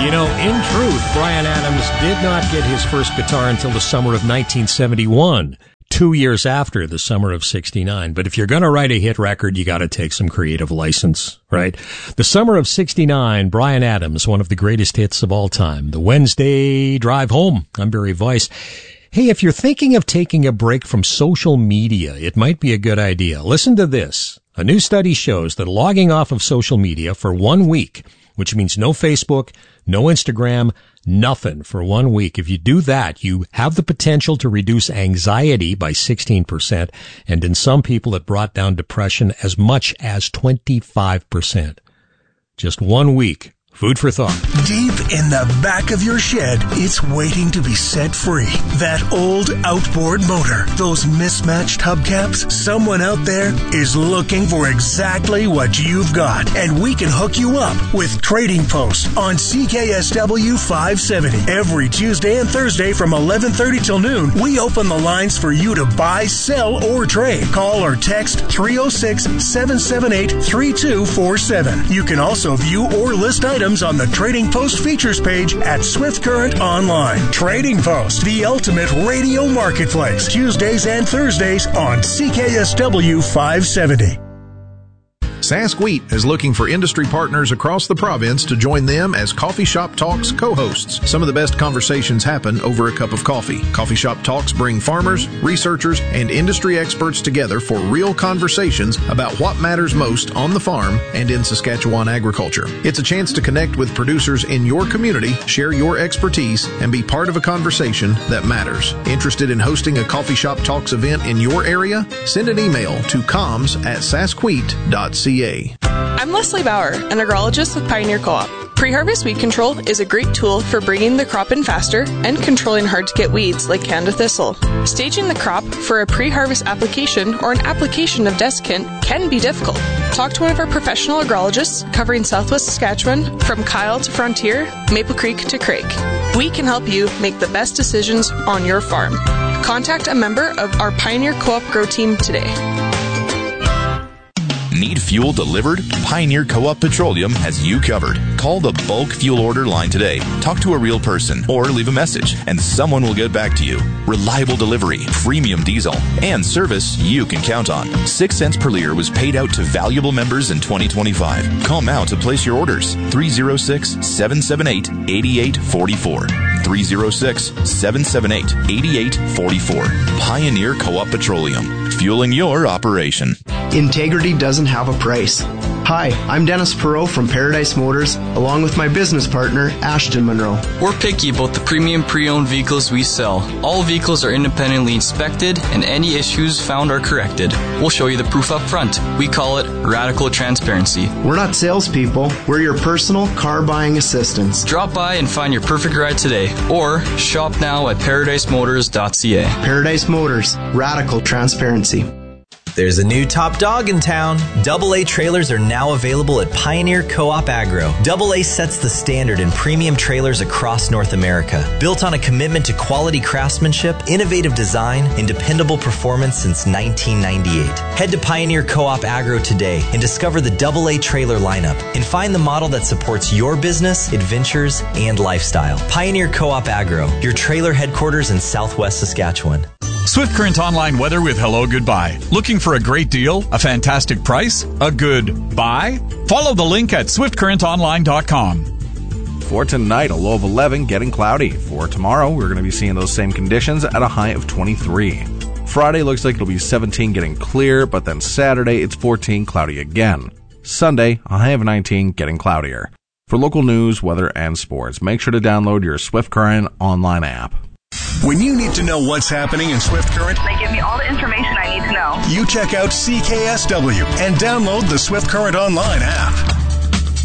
You know, in truth, Bryan Adams did not get his first guitar until the summer of 1971, 2 years after the summer of 69. But if you're going to write a hit record, you got to take some creative license, right? The summer of 69, Bryan Adams, one of the greatest hits of all time. The Wednesday Drive Home. I'm Barry Weiss. Hey, if you're thinking of taking a break from social media, it might be a good idea. Listen to this. A new study shows that logging off of social media for 1 week, which means no Facebook, no Instagram, nothing for 1 week. If you do that, you have the potential to reduce anxiety by 16%, and in some people it brought down depression as much as 25%. Just 1 week. Food for thought. Deep in the back of your shed, it's waiting to be set free. That old outboard motor, those mismatched hubcaps, someone out there is looking for exactly what you've got. And we can hook you up with Trading Post on CKSW 570. Every Tuesday and Thursday from 11:30 till noon, we open the lines for you to buy, sell, or trade. Call or text 306-778-3247. You can also view or list items on the Trading Post features page at Swift Current Online. Trading Post, the ultimate radio marketplace. Tuesdays and Thursdays on CKSW 570. Sask Wheat is looking for industry partners across the province to join them as Coffee Shop Talks co-hosts. Some of the best conversations happen over a cup of coffee. Coffee Shop Talks bring farmers, researchers, and industry experts together for real conversations about what matters most on the farm and in Saskatchewan agriculture. It's a chance to connect with producers in your community, share your expertise, and be part of a conversation that matters. Interested in hosting a Coffee Shop Talks event in your area? Send an email to comms@saskwheat.ca. I'm Leslie Bauer, an agrologist with Pioneer Co-op. Pre-harvest weed control is a great tool for bringing the crop in faster and controlling hard-to-get weeds like Canada thistle. Staging the crop for a pre-harvest application or an application of desiccant can be difficult. Talk to one of our professional agrologists covering Southwest Saskatchewan from Kyle to Frontier, Maple Creek to Craig. We can help you make the best decisions on your farm. Contact a member of our Pioneer Co-op Grow Team today. Need fuel delivered? Pioneer Co-op Petroleum has you covered. Call the bulk fuel order line today. Talk to a real person or leave a message and someone will get back to you. Reliable delivery, premium diesel, and service you can count on. 6 cents per liter was paid out to valuable members in 2025. Call now to place your orders. 306-778-8844. 306-778-8844. Pioneer Co-op Petroleum. Fueling your operation. Integrity doesn't have a price. Hi, I'm Dennis Perot from Paradise Motors, along with my business partner, Ashton Monroe. We're picky about the premium pre-owned vehicles we sell. All vehicles are independently inspected, and any issues found are corrected. We'll show you the proof up front. We call it radical transparency. We're not salespeople. We're your personal car buying assistants. Drop by and find your perfect ride today, or shop now at ParadiseMotors.ca. Paradise Motors, radical transparency. There's a new top dog in town. AA trailers are now available at Pioneer Co-op Agro. AA sets the standard in premium trailers across North America. Built on a commitment to quality craftsmanship, innovative design, and dependable performance since 1998. Head to Pioneer Co-op Agro today and discover the AA trailer lineup and find the model that supports your business, adventures, and lifestyle. Pioneer Co-op Agro, your trailer headquarters in Southwest Saskatchewan. Swift Current Online weather with Hello Goodbye. Looking for a great deal, a fantastic price, a good buy? Follow the link at swiftcurrentonline.com. For tonight, a low of 11, getting cloudy. For tomorrow, we're going to be seeing those same conditions at a high of 23. Friday looks like it'll be 17, getting clear, but then Saturday, it's 14, cloudy again. Sunday, a high of 19, getting cloudier. For local news, weather, and sports, make sure to download your Swift Current Online app. When you need to know what's happening in Swift Current, they give me all the information I need to know. You check out CKSW and download the Swift Current Online app.